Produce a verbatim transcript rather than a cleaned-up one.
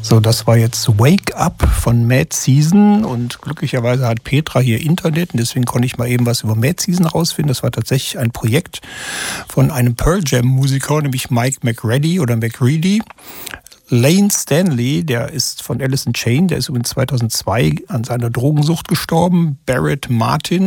So, das war jetzt Wake Up von Mad Season und glücklicherweise hat Petra hier Internet und deswegen konnte ich mal eben was über Mad Season rausfinden. Das war tatsächlich ein Projekt von einem Pearl Jam Musiker, nämlich Mike McReady oder McReady. Lane Stanley, der ist von Alice in Chains, der ist übrigens zweitausendzwei an seiner Drogensucht gestorben. Barrett Martin